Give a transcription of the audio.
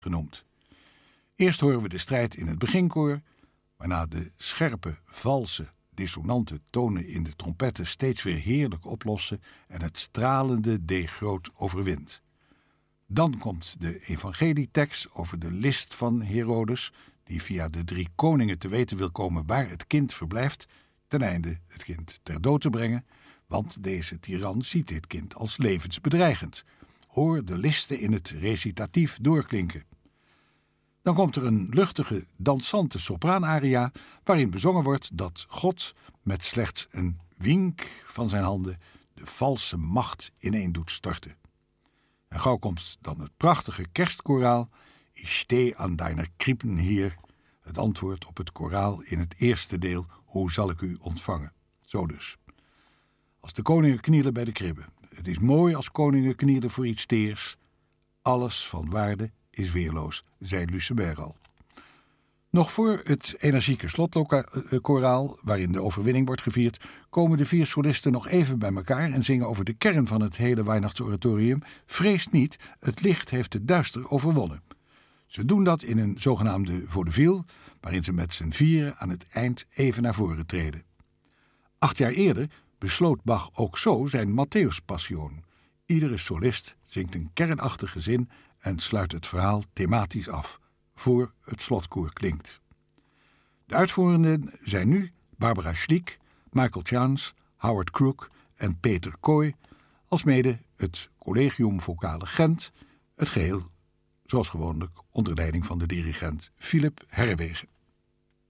genoemd. Eerst horen we de strijd in het beginkoor, waarna de scherpe, valse, dissonante tonen in de trompetten steeds weer heerlijk oplossen en het stralende D groot overwint. Dan komt de evangelietekst over de list van Herodes, die via de 3 koningen te weten wil komen waar het kind verblijft, ten einde het kind ter dood te brengen, want deze tiran ziet dit kind als levensbedreigend. Hoor de listen in het recitatief doorklinken. Dan komt er een luchtige, dansante sopraanaria, waarin bezongen wordt dat God met slechts een wink van zijn handen de valse macht ineen doet storten. En gauw komt dan het prachtige kerstkoraal, Ich steh an deiner Krippen hier, het antwoord op het koraal in het eerste deel, Hoe zal ik u ontvangen? Zo dus. Als de koningen knielen bij de kribben. Het is mooi als koningen knielen voor iets teers. Alles van waarde is weerloos, zei Lucebert al. Nog voor het energieke slotkoraal, waarin de overwinning wordt gevierd, komen de 4 solisten nog even bij elkaar en zingen over de kern van het hele Weihnachtsoratorium. Vrees niet, het licht heeft het duister overwonnen. Ze doen dat in een zogenaamde vaudeville, waarin ze met z'n 4 aan het eind even naar voren treden. 8 jaar eerder besloot Bach ook zo zijn Matthäus-passion. Iedere solist zingt een kernachtige zin en sluit het verhaal thematisch af, voor het slotkoor klinkt. De uitvoerenden zijn nu Barbara Schlick, Michael Chance, Howard Crook en Peter Kooi, alsmede het Collegium Vocale Gent, het geheel, zoals gewoonlijk, onder leiding van de dirigent Philip Herrewegen.